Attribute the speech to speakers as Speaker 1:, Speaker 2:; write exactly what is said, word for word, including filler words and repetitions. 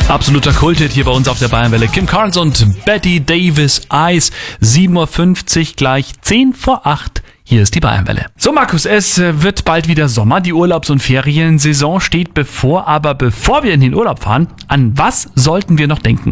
Speaker 1: Absoluter Kulthit hier bei uns auf der Bayernwelle. Kim Carnes und Betty Davis Eyes. sieben Uhr fünfzig gleich zehn vor acht. Hier ist die Bayernwelle. So Markus, es wird bald wieder Sommer. Die Urlaubs- und Feriensaison steht bevor. Aber bevor wir in den Urlaub fahren, an was sollten wir noch denken?